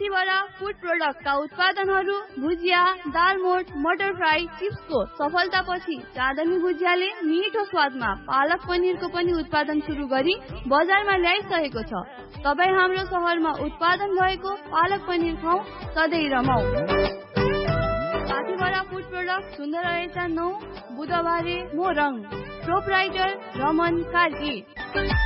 साथीभरा food प्रोडक्टका उत्पादनहरू भुजिया, दालमोट, मटर fry, चिप्सको सफलतापछि चाँदनी भुजियाले मिठो स्वादमा पालक पनिरको पनि उत्पादन सुरु गरी बजारमा ल्याइसकेको छ। तपाईँ हाम्रो शहरमा उत्पादन भएको पालक पनिर खाऊ, सधैँ रमाऊ। साथीभरा फूड प्रोडक्ट सुन्दर रहेछ 9 बुधबारे मोरङ, प्रोपराइटर रमन कार्की।